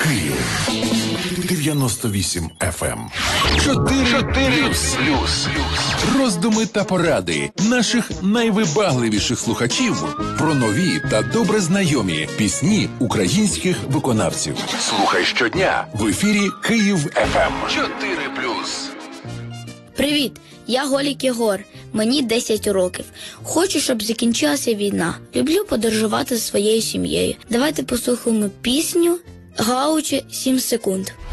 Київ 98 FM 4+. Роздуми та поради наших найвибагливіших слухачів про нові та добре знайомі пісні українських виконавців. Слухай щодня в ефірі Київ FM 4+. Привіт, я Голік Єгор, мені 10 років. Хочу, щоб закінчилася війна. Люблю подорожувати зі своєю сім'єю. Давайте послухаємо пісню «Гауче 7 секунд».